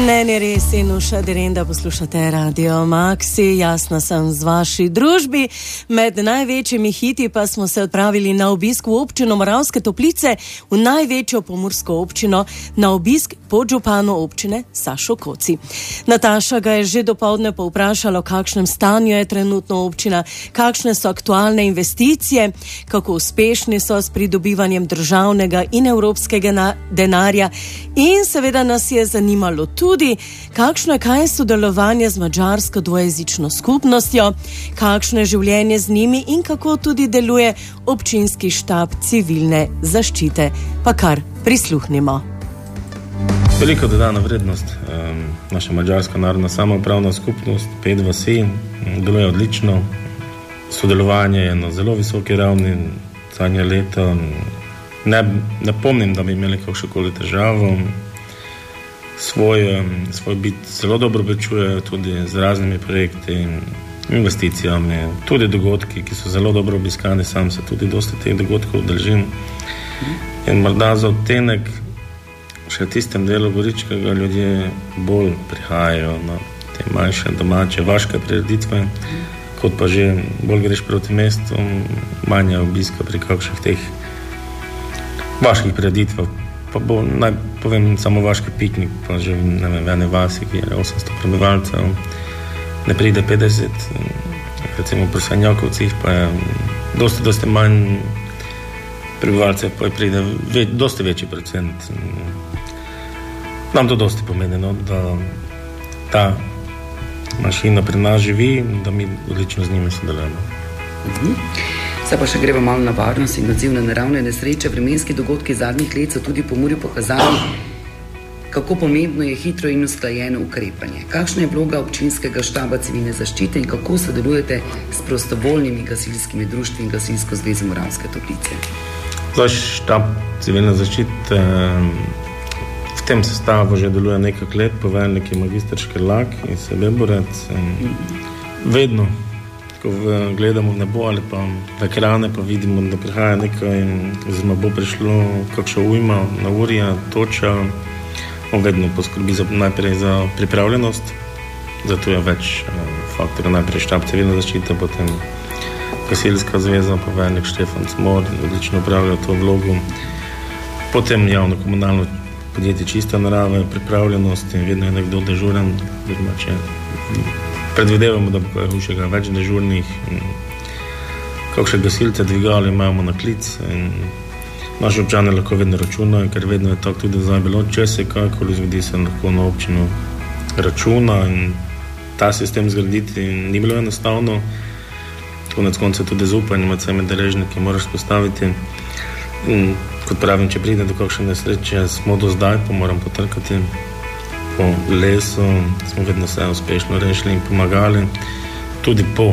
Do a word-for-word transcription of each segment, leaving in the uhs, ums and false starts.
Ne, ne res, Inuša Direnda, poslušate Radio Maxi, jasna sem z vaši družbi. Med največjimi hiti pa smo se odpravili na obisk v občino Moravske Toplice, v največjo pomursko občino, na obisk podžupanu občine Sašo Koci. Nataša ga je že dopoldne povprašala, v kakšnem stanju je trenutno občina, kakšne so aktualne investicije, kako uspešni so s pridobivanjem državnega in evropskega denarja in seveda nas je zanimalo tudi, Tudi, kakšno je kaj sodelovanje z madžarsko dvojezično skupnostjo, kakšno je življenje z njimi in kako tudi deluje občinski štab civilne zaščite. Pa kar prisluhnimo. Veliko dodana vrednost. Naša madžarska narodna samoupravna skupnost, pet vasi, deluje odlično. Sodelovanje je na zelo visoki ravni, zadnje leto. Ne, ne pomnim, da bi imeli kakšno težavo. Svoj, svoj bit zelo dobro pričujejo tudi z raznimi projekti, investicijami, tudi dogodki, ki so zelo dobro obiskani, sam se tudi dosti teh dogodkov udeležim. In morda za odtenek še tistem delu Goričkega ljudje bolj prihajajo na te manjše domače vaške prireditve, kot pa že bolj greš proti mestu, manje obiska pri kakšnih teh vaških prireditev. Pa bo, naj povem, samo vaški piknik, pa že ne vem, v ene vasi, ki je osemsto prebivalcev, ne pride petdeset, recimo pri Sanjakovcih pa je dosti, dosti manj prebivalcev, pa je pride ve, dosti večji procent. Nam to dosti pomeni, no, da ta mašina pri nas živi, da mi odlično z njimi sodelujemo. Mhm. Zdaj pa še gremo malo na varnost in odziv na naravne nesreče. Vremenski dogodki zadnjih let so tudi po Pomurju pokazali, kako pomembno je hitro in usklajeno ukrepanje. Kakšna je vloga občinskega štaba civilne zaščite in kako sodelujete s prostovoljnimi gasilskimi društvi in Gasilsko zvezo Moravske Toplice? Zdaj štab civilne zaščite v tem sestavu že deluje nekaj let, poveljnik je magister Škerlak in Sebeborec. Vedno ko gledamo v nebo ali pa v ekrane, pa vidimo, da prihaja nekaj, oziroma bo prišlo kakšna ujma, neurja, toča. On vedno poskrbi za, najprej za pripravljenost, zato je več faktorjev, najprej štab civilne zaščite, potem Gasilska zveza, poveljnik Štefan Cmor, odlično upravlja to vlogo, potem javno komunalno podjetje Čista narava, pripravljenost in vedno je nekdo dežuren, oziroma če predvidevamo, da bo kaj hujšega več dežurnih, kakšne gasilce dvigali imamo na klic in naši občani lahko vedno računajo, ker vedno je tako tudi zdaj bilo, če se kakoli zgodi, se lahko na občino računa in ta sistem zgraditi ni bilo enostavno. Konec konca tudi zaupanje med vsemi deležniki moraš postaviti. In, kot pravim, če pride do kakšne nesreče, smo do zdaj, pa moram potrkati po lesu, smo vedno vse uspešno rešili in pomagali. Tudi po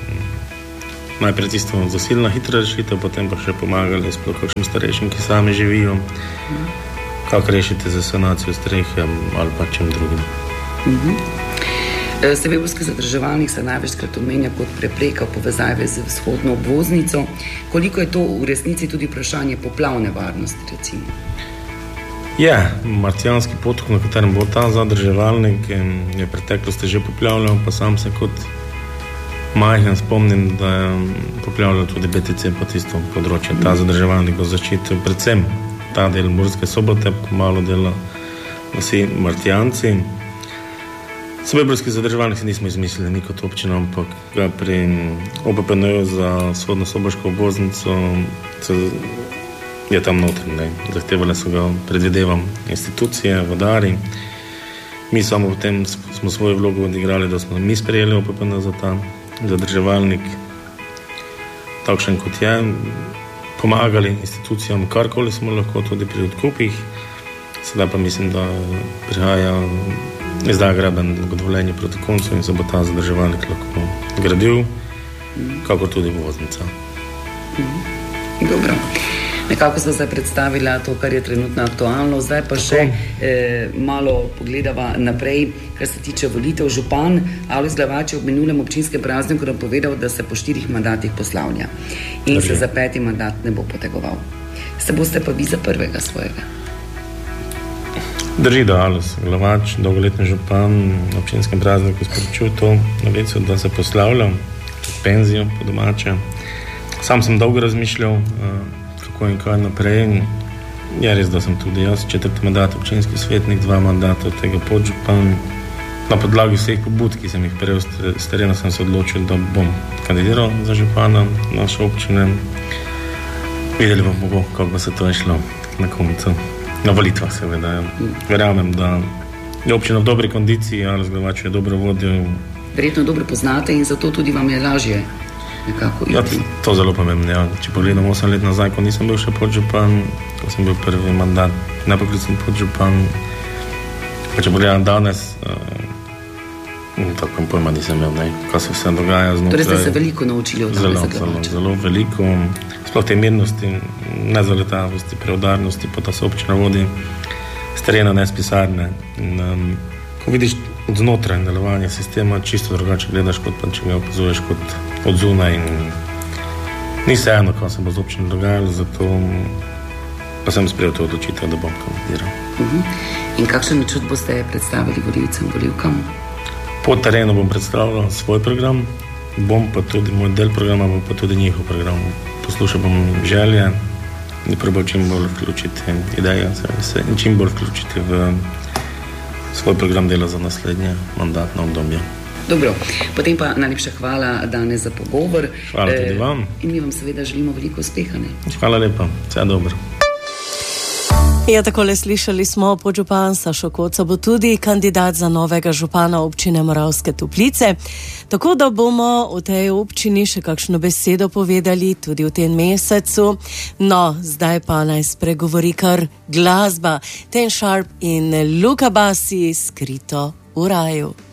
najprej tisto zasilna hitra rešitev, potem pa še pomagali sploh kakšnim starejšim, ki sami živijo, kako rešiti za sanacijo strehe ali pa čem drugim. Mhm. Sebeborski zadrževalnik se največkrat omenja kot prepreka povezave z vzhodno obvoznico. Koliko je to v resnici tudi vprašanje poplavne varnosti, recimo? Je, Marcijanski potok, na katerem bo ta zadrževalnik, je v preteklosti že poplavljal, pa sam se kot majhen spomnim, da je poplavljal tudi B T C pa tisto področje. Ta zadrževalnik bo zaščitil predvsem ta del Murske Sobote, malo dela vsi Marcijanci. Sebeborski zadrževalnik si nismo izmislili, ni kot občina, ampak ga pri O P P N-ju za vzhodno soboško obvoznico je tam noter, ne. Zahtevali so ga, predvidevam, institucije, vodari. Mi samo potem smo svojo vlogo odigrali, da smo mi sprejeli O P P N za ta zadrževalnik takšen kot je, pomagali institucijam, karkoli smo lahko tudi pri odkupih. Sedaj pa mislim, da prihaja izdaja gradbenega dovoljenja proti koncu in se bo ta zadrževalnik lahko gradil, kakor tudi obvoznica. Dobro. Nekako smo zdaj predstavila to, kar je trenutno aktualno, zdaj pa še eh, malo pogledava naprej, kar se tiče volitev. Župan Alojz Glavač je ob minulem občinskem prazniku napovedal, da se po štirih mandatih poslavlja in Dobre. se za peti mandat ne bo potegoval. Se boste pa vi za prvega svojega? Drži, da Alojz Glavač, dolgoletni župan na občinskem prazniku, sporočil to novico, da se poslavlja penzijo po domače. Sam sem dolgo razmišljal, kako in kaj naprej. Je res, da sem tudi jaz četrti mandat občinski svetnik, dva mandata od tega podžupan. Na podlagi vseh pobud, ki sem jih prejel s terena, sem se odločil, da bom kandidiral za župana naše občine. Videli bomo, kako bo se to išlo na koncu. Na volitvah seveda. Verjamem, da je občina v dobri kondiciji, Alojz Glavač je dobro vodil. Verjetno dobro poznate in zato tudi vam je lažje nekako iti. Ja, to zelo pomembno. Ja. Če pogledam osem let nazaj, ko nisem bil še podžupan, ko sem bil prvi mandat, nepoklicni podžupan, pa če pogledam danes, uh, tako pojma nisem imel, ne, kaj se vse dogaja znotraj. Torej ste se veliko naučili od Alojza Zelo, Glavača. zelo, zelo veliko. Sploh te mirnosti, nezaletavosti, preudarnosti, pa da se občina vodi s terena, ne s pisarne. In, um, ko vidiš od znotraj delovanja sistema, čisto drugače gledaš, kot pa če ga opazuješ kot od zunaj. In ni se eno, kaj se bo z občino dogajalo, zato pa sem sprejel to odločitev, da bom kandidiral. Uh-huh. In kakšen načrt boste predstavili volivcem, volivkam? Po terenu bom predstavljal svoj program, bom pa tudi, moj del programa bom pa tudi njihov program. Poslušal bom želje in probal čim bolj vključiti ideje in čim bolj vključiti v svoj program dela za naslednje mandatno obdobje. Dobro, potem pa najlepša hvala danes za pogovor. Hvala tudi vam. In mi vam seveda želimo veliko uspeha. Ne? Hvala lepa, vse dobro. Ja, takole slišali smo, podžupan Sašo Koca bo tudi kandidat za novega župana občine Moravske Toplice. Tako da bomo v tej občini še kakšno besedo povedali tudi v tem mesecu. No, zdaj pa naj spregovori kar glasba. Ten Sharp in Luka Bassi, Skrito v raju.